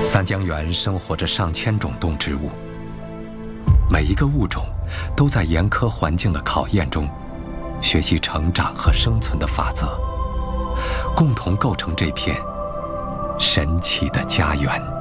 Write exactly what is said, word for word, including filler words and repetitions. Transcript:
三江源生活着上千种动植物，每一个物种都在严苛环境的考验中，学习成长和生存的法则，共同构成这片神奇的家园。